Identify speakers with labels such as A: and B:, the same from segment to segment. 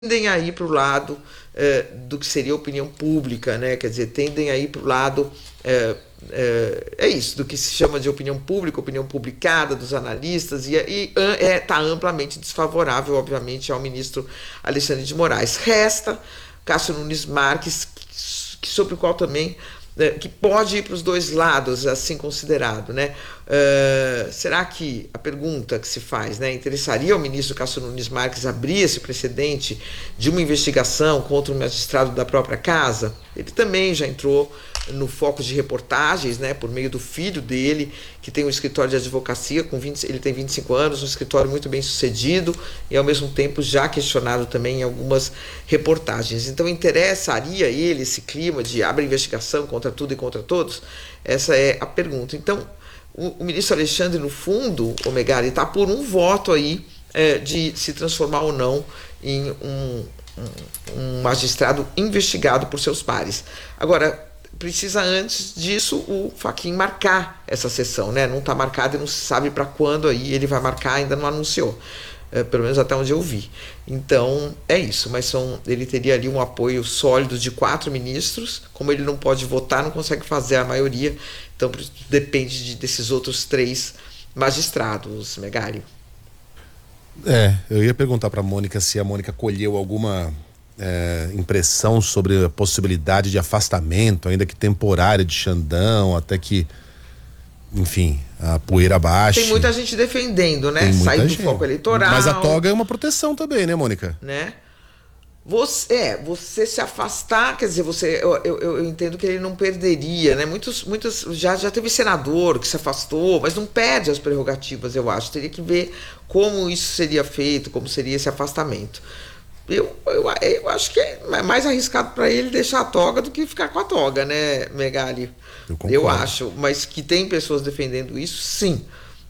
A: tendem a ir para o lado do que seria a opinião pública, né? Quer dizer, tendem a ir para o lado, é isso, do que se chama de opinião pública, opinião publicada, dos analistas, e está amplamente desfavorável, obviamente, ao ministro Alexandre de Moraes. Resta Cássio Nunes Marques, sobre o qual também que pode ir para os dois lados, assim considerado, né? Será que a pergunta que se faz, né, interessaria ao ministro Cássio Nunes Marques abrir esse precedente de uma investigação contra um magistrado da própria casa? Ele também já entrou no foco de reportagens, né, por meio do filho dele, que tem um escritório de advocacia, ele tem 25 anos, um escritório muito bem sucedido e ao mesmo tempo já questionado também em algumas reportagens. Então interessaria ele esse clima de abre investigação contra tudo e contra todos? Essa é a pergunta. Então o ministro Alexandre, no fundo, o Megali, está por um voto aí de se transformar ou não em um magistrado investigado por seus pares. Agora, precisa antes disso o Fachin marcar essa sessão, né? Não está marcado e não se sabe para quando aí ele vai marcar, ainda não anunciou, pelo menos até onde eu vi. Então é isso, mas ele teria ali um apoio sólido de 4 ministros, como ele não pode votar, não consegue fazer a maioria, então depende desses outros 3 magistrados, Megali.
B: Eu ia perguntar para a Mônica se a Mônica colheu alguma impressão sobre a possibilidade de afastamento, ainda que temporário, de Xandão, até que, enfim, a poeira baixe.
A: Tem muita gente defendendo, né? Sair do foco eleitoral.
B: Mas a toga é uma proteção também, né, Mônica?
A: Né? Você se afastar, quer dizer, eu entendo que ele não perderia, né? Muitos já teve senador que se afastou, mas não perde as prerrogativas, eu acho. Teria que ver como isso seria feito, como seria esse afastamento. Eu acho que é mais arriscado para ele deixar a toga do que ficar com a toga, né, Megali? Eu acho, mas que tem pessoas defendendo isso, sim,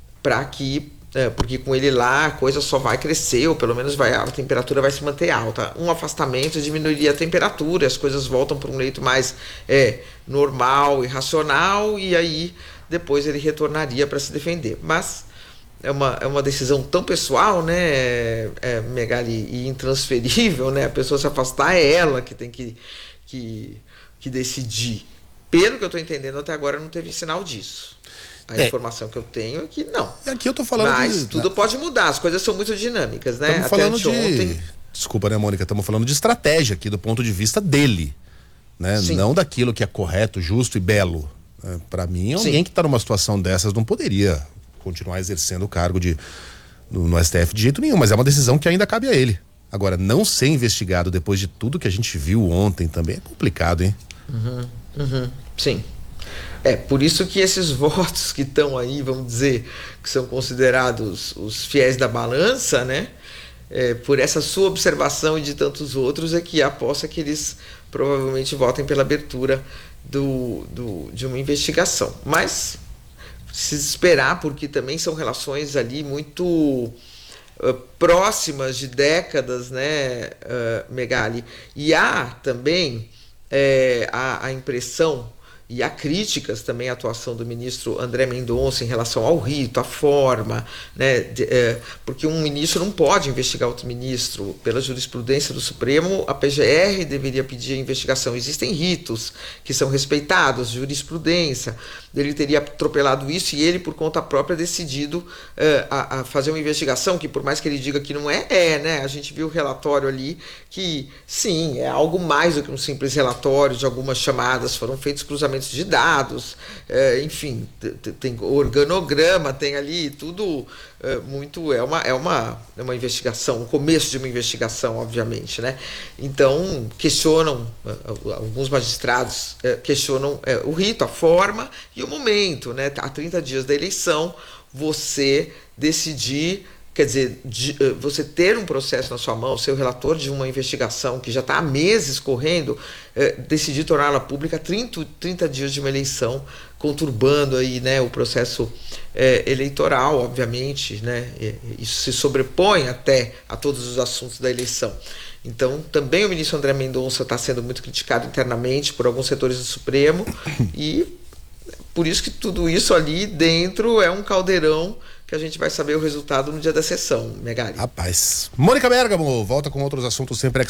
A: porque com ele lá a coisa só vai crescer, ou pelo menos a temperatura vai se manter alta. Um afastamento diminuiria a temperatura, as coisas voltam para um leito mais normal e racional, e aí depois ele retornaria para se defender. Mas é uma decisão tão pessoal, né, Megali, e intransferível, né? A pessoa se afastar é ela que tem que decidir. Pelo que eu estou entendendo, até agora não teve sinal disso. A informação que eu tenho é que não.
B: Aqui eu tô falando
A: mas tudo pode mudar, as coisas são muito dinâmicas, né?
B: Estamos falando ontem. Desculpa, né, Mônica? Estamos falando de estratégia aqui do ponto de vista dele, né? Não daquilo que é correto, justo e belo. Para mim, alguém que está numa situação dessas não poderia continuar exercendo o cargo no STF de jeito nenhum, mas é uma decisão que ainda cabe a ele. Agora, não ser investigado depois de tudo que a gente viu ontem também é complicado, hein?
A: Sim. Por isso que esses votos que estão aí, vamos dizer, que são considerados os fiéis da balança, né? Por essa sua observação e de tantos outros, é que aposta que eles provavelmente votem pela abertura de uma investigação. Mas precisa esperar, porque também são relações ali muito próximas de décadas, né, Megali? E há também a impressão e há críticas também à atuação do ministro André Mendonça em relação ao rito, à forma, né, porque um ministro não pode investigar outro ministro. Pela jurisprudência do Supremo, a PGR deveria pedir a investigação. Existem ritos que são respeitados, jurisprudência. Ele teria atropelado isso e ele, por conta própria, decidido a fazer uma investigação que, por mais que ele diga que não né? A gente viu o relatório ali que, sim, é algo mais do que um simples relatório de algumas chamadas, foram feitos cruzamentos de dados, enfim, tem organograma, tem ali tudo muito, é uma investigação, o começo de uma investigação, obviamente, né? Então questionam, alguns magistrados questionam o rito, a forma e o momento, né? Há 30 dias da eleição, você decidir, quer dizer, você ter um processo na sua mão, ser o relator de uma investigação que já está há meses correndo, decidir torná-la pública 30 dias de uma eleição, conturbando aí, né, o processo eleitoral, obviamente, né? Isso se sobrepõe até a todos os assuntos da eleição. Então, também o ministro André Mendonça está sendo muito criticado internamente por alguns setores do Supremo, e por isso que tudo isso ali dentro é um caldeirão que a gente vai saber o resultado no dia da sessão, Megali.
B: Rapaz. Mônica Bergamo volta com outros assuntos sempre